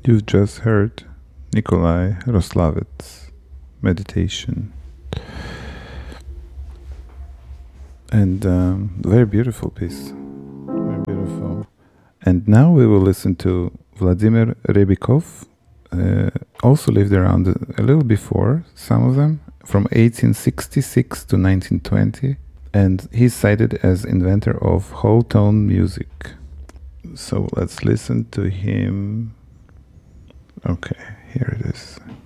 You've just heard Nikolai Roslavets meditation. And very beautiful piece. Very beautiful. And now we will listen to Vladimir Rebikov. Also lived around a little before, some of them, from 1866 to 1920. And he's cited as inventor of whole tone music. So let's listen to him. Okay, here it is.